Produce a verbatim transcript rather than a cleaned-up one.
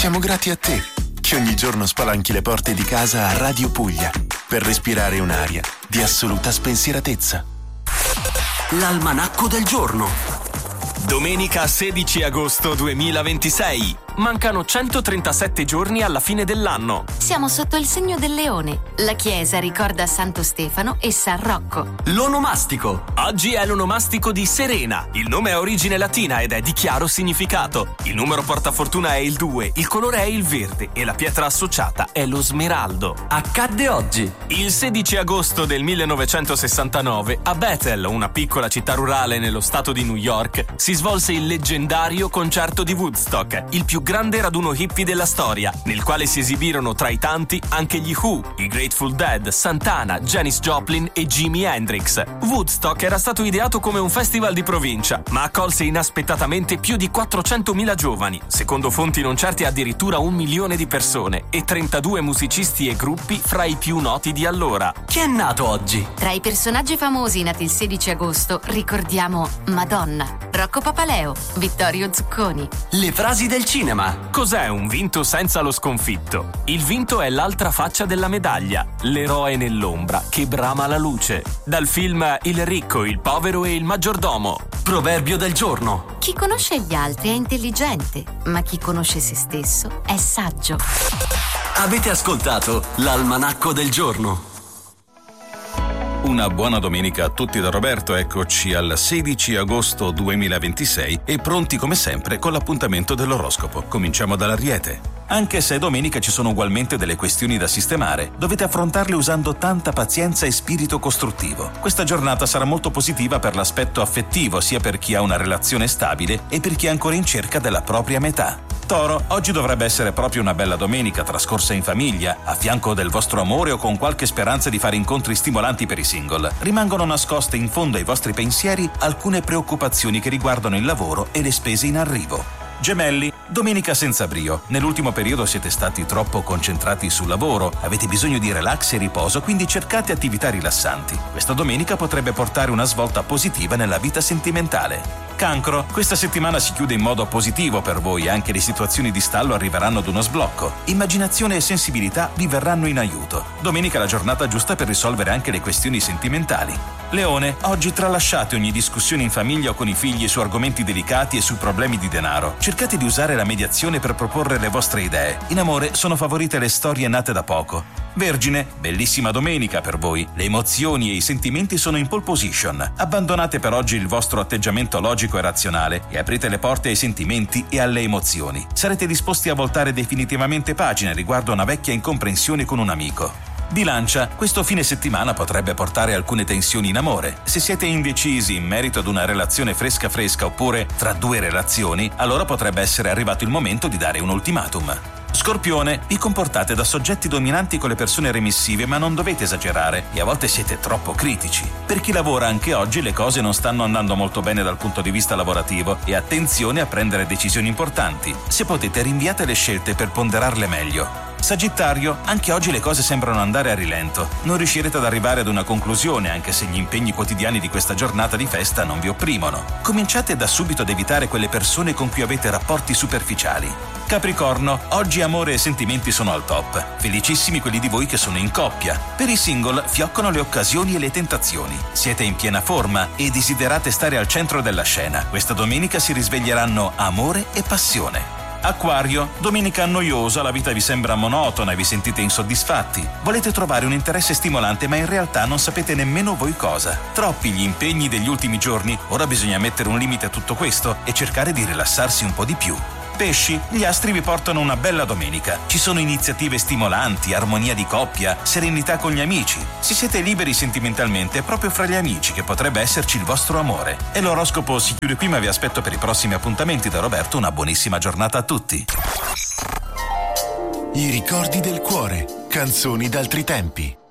Siamo grati a te che ogni giorno spalanchi le porte di casa a Radio Puglia per respirare un'aria di assoluta spensieratezza. L'almanacco del giorno. Domenica sedici agosto duemilaventisei. Mancano centotrentasette giorni alla fine dell'anno. Siamo sotto il segno del leone. La chiesa ricorda Santo Stefano e San Rocco. L'onomastico. Oggi è l'onomastico di Serena. Il nome ha origine latina ed è di chiaro significato. Il numero portafortuna è il due, il colore è il verde e la pietra associata è lo smeraldo. Accadde oggi. Il sedici agosto del millenovecentosessantanove a Bethel, una piccola città rurale nello stato di New York, si svolse il leggendario concerto di Woodstock, il più grande raduno hippie della storia, nel quale si esibirono tra i tanti anche gli Who, i Grateful Dead, Santana, Janis Joplin e Jimi Hendrix. Woodstock era stato ideato come un festival di provincia, ma accolse inaspettatamente più di quattrocentomila giovani, secondo fonti non certe addirittura un milione di persone e trentadue musicisti e gruppi fra i più noti di allora. Chi è nato oggi? Tra i personaggi famosi nati il sedici agosto ricordiamo Madonna, Rocco Papaleo, Vittorio Zucconi. Le frasi del cinema. Cos'è un vinto senza lo sconfitto? Il vinto è l'altra faccia della medaglia, l'eroe nell'ombra che brama la luce. Dal film Il ricco, il povero e il maggiordomo. Proverbio del giorno. Chi conosce gli altri è intelligente, ma chi conosce se stesso è saggio. Avete ascoltato l'almanacco del giorno. Una buona domenica a tutti da Roberto, eccoci al sedici agosto duemilaventisei e pronti come sempre con l'appuntamento dell'oroscopo. Cominciamo dall'Ariete. Anche se domenica ci sono ugualmente delle questioni da sistemare, dovete affrontarle usando tanta pazienza e spirito costruttivo. Questa giornata sarà molto positiva per l'aspetto affettivo, sia per chi ha una relazione stabile e per chi è ancora in cerca della propria metà. Toro, oggi dovrebbe essere proprio una bella domenica trascorsa in famiglia, a fianco del vostro amore o con qualche speranza di fare incontri stimolanti per i single. Rimangono nascoste in fondo ai vostri pensieri alcune preoccupazioni che riguardano il lavoro e le spese in arrivo. Gemelli, domenica senza brio. Nell'ultimo periodo siete stati troppo concentrati sul lavoro, avete bisogno di relax e riposo, quindi cercate attività rilassanti. Questa domenica potrebbe portare una svolta positiva nella vita sentimentale. Cancro, questa settimana si chiude in modo positivo per voi, anche le situazioni di stallo arriveranno ad uno sblocco. Immaginazione e sensibilità vi verranno in aiuto. Domenica è la giornata giusta per risolvere anche le questioni sentimentali. Leone, oggi tralasciate ogni discussione in famiglia o con i figli su argomenti delicati e sui problemi di denaro. Cercate di usare la mediazione per proporre le vostre idee. In amore sono favorite le storie nate da poco. Vergine, bellissima domenica per voi. Le emozioni e i sentimenti sono in pole position. Abbandonate per oggi il vostro atteggiamento logico e razionale e aprite le porte ai sentimenti e alle emozioni. Sarete disposti a voltare definitivamente pagina riguardo a una vecchia incomprensione con un amico. Bilancia, questo fine settimana potrebbe portare alcune tensioni in amore. Se siete indecisi in merito ad una relazione fresca fresca oppure tra due relazioni, allora potrebbe essere arrivato il momento di dare un ultimatum. Scorpione, vi comportate da soggetti dominanti con le persone remissive, ma non dovete esagerare e a volte siete troppo critici. Per chi lavora anche oggi le cose non stanno andando molto bene dal punto di vista lavorativo e attenzione a prendere decisioni importanti. Se potete, rinviate le scelte per ponderarle meglio. Sagittario, anche oggi le cose sembrano andare a rilento. Non riuscirete ad arrivare ad una conclusione anche se gli impegni quotidiani di questa giornata di festa non vi opprimono. Cominciate da subito ad evitare quelle persone con cui avete rapporti superficiali. Capricorno, oggi amore e sentimenti sono al top. Felicissimi quelli di voi che sono in coppia. Per i single fioccano le occasioni e le tentazioni. Siete in piena forma e desiderate stare al centro della scena. Questa domenica si risveglieranno amore e passione. Acquario, domenica noiosa, la vita vi sembra monotona e vi sentite insoddisfatti. Volete trovare un interesse stimolante ma in realtà non sapete nemmeno voi cosa. Troppi gli impegni degli ultimi giorni, ora bisogna mettere un limite a tutto questo e cercare di rilassarsi un po' di più. Pesci, gli astri vi portano una bella domenica. Ci sono iniziative stimolanti, armonia di coppia, serenità con gli amici. Se siete liberi sentimentalmente è proprio fra gli amici che potrebbe esserci il vostro amore. E l'oroscopo si chiude qui, ma vi aspetto per i prossimi appuntamenti. Da Roberto una buonissima giornata a tutti. I ricordi del cuore, canzoni d'altri tempi.